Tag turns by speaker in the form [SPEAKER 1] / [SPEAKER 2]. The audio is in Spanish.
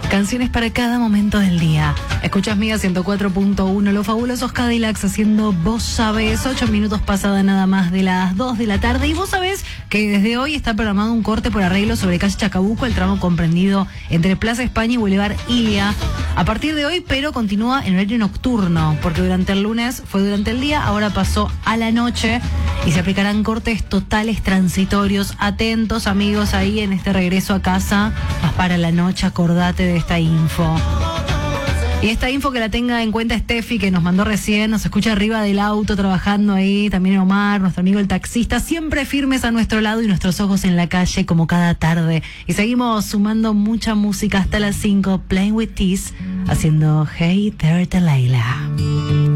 [SPEAKER 1] Canciones para cada momento del día. Escuchas Mía 104.1, Los Fabulosos Cadillacs haciendo Vos Sabés. 8 minutos pasada nada más de las 2 de la tarde. Y vos sabés que desde hoy está programado un corte por arreglo sobre calle Chacabuco, el tramo comprendido entre Plaza España y Boulevard Ilia. A partir de hoy, pero continúa en horario nocturno, porque durante el lunes fue durante el día, ahora pasó a la noche y se aplicarán cortes totales transitorios. Atentos, amigos, ahí en este regreso a casa. Vas para la noche, acordate de esta info. Y esta info que la tenga en cuenta Steffi, que nos mandó recién, nos escucha arriba del auto trabajando ahí, también Omar, nuestro amigo el taxista, siempre firmes a nuestro lado y nuestros ojos en la calle como cada tarde. Y seguimos sumando mucha música hasta las 5, Playing with Tease, haciendo Hey There Delilah.